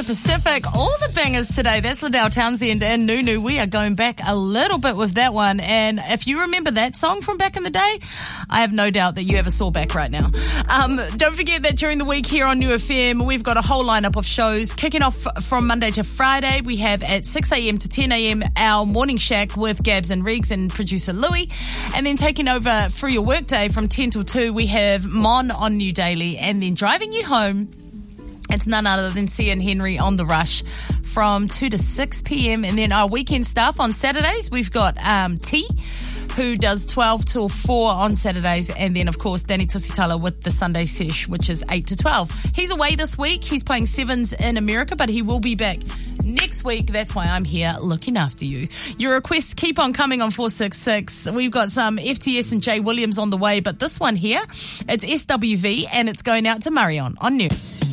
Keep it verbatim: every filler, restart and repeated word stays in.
Pacific. All the bangers today. That's Liddell Townsend and Nunu. We are going back a little bit with that one. And if you remember that song from back in the day, I have no doubt that you have a sore back right now. Um, don't forget that during the week here on New F M, we've got a whole lineup of shows kicking off from Monday to Friday. We have at six a.m. to ten a.m. our Morning Shack with Gabs and Riggs and producer Louie. And then taking over for your workday from ten till two, we have Mon on New Daily. And then driving you home, it's none other than Sia and Henry on The Rush from two to six p.m. And then our weekend stuff on Saturdays, we've got um, T, who does twelve till four on Saturdays. And then, of course, Danny Tusitala with the Sunday Sesh, which is eight to twelve. He's away this week. He's playing sevens in America, but he will be back next week. That's why I'm here looking after you. Your requests keep on coming on four six six. We've got some F T S and Jay Williams on the way, but this one here, it's S W V, and it's going out to Marion on New.